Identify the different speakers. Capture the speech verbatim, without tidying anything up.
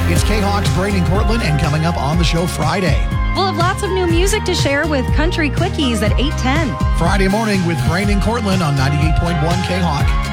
Speaker 1: It's K-Hawk's Brandon Cortland, and coming up on the show Friday.
Speaker 2: We'll have lots of new music to share with Country Quickies at eight ten.
Speaker 1: Friday morning with Brandon Cortland on ninety-eight point one K-Hawk.